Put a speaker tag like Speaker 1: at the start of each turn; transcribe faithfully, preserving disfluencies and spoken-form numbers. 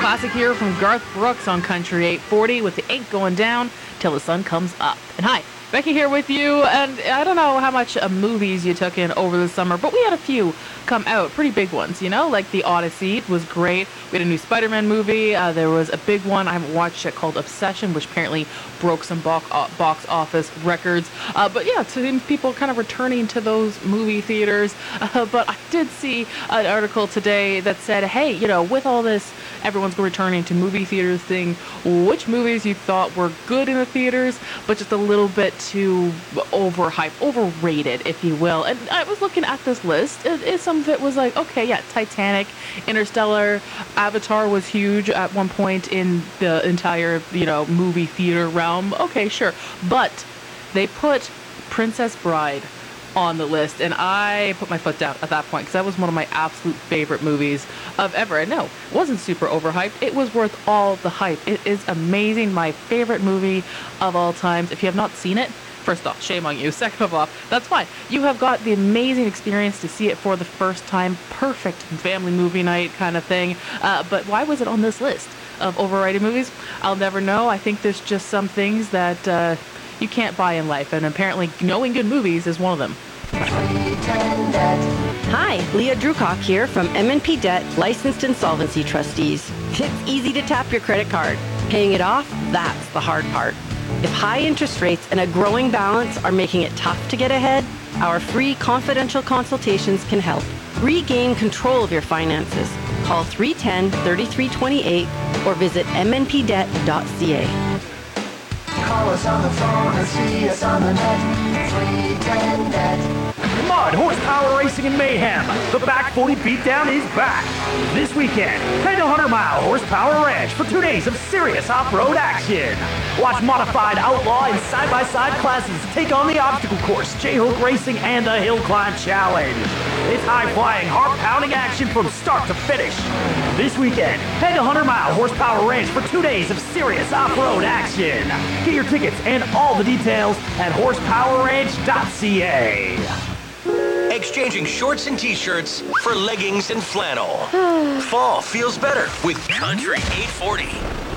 Speaker 1: classic here from Garth Brooks on Country eight forty with the Ain't Going Down Till the Sun Comes Up. And hi, Becky here with you, and I don't know how much uh, movies you took in over the summer, but we had a few come out, pretty big ones, you know, like The Odyssey was great. We had a new Spider-Man movie. Uh, there was a big one I haven't watched yet called Obsession, which apparently broke some box, uh, box office records. Uh, but yeah, so people kind of returning to those movie theaters. Uh, but I did see an article today that said, hey, you know, with all this, everyone's returning to movie theaters thing, which movies you thought were good in the theaters, but just a little bit too overhyped, overrated, if you will. And I was looking at this list, and, and some of it was like, okay, yeah, Titanic, Interstellar, Avatar was huge at one point in the entire, you know, movie theater realm. Okay, sure. But they put Princess Bride on the list, and I put my foot down at that point because that was one of my absolute favorite movies of ever. And no, it wasn't super overhyped. It was worth all the hype. It is amazing. My favorite movie of all times. If you have not seen it, first off, shame on you. Second of all, that's fine. You have got the amazing experience to see it for the first time. Perfect family movie night kind of thing. Uh, but why was it on this list of overrated movies? I'll never know. I think there's just some things that uh, you can't buy in life, and apparently knowing good movies is one of them.
Speaker 2: Hi, Leah Drucock here from M and P Debt Licensed Insolvency Trustees. It's easy to tap your credit card. Paying it off, that's the hard part. If high interest rates and a growing balance are making it tough to get ahead, our free confidential consultations can help. Regain control of your finances. Call three one zero, three three two eight or visit m n p debt dot c a.
Speaker 3: Call us on the phone or see us on the net. three ten net.
Speaker 4: Mud, horsepower racing, and mayhem. The Back forty Beatdown is back. This weekend, head to Hunter Mile Horsepower Ranch for two days of serious off-road action. Watch modified outlaw and side-by-side classes take on the obstacle course, J-Hook racing, and the hill climb challenge. It's high-flying, heart-pounding action from start to finish. This weekend, head to Hunter Mile Horsepower Ranch for two days of serious off-road action. Get your tickets and all the details at horsepower ranch dot c a.
Speaker 5: Exchanging shorts and t-shirts for leggings and flannel. Fall feels better with Country eight forty.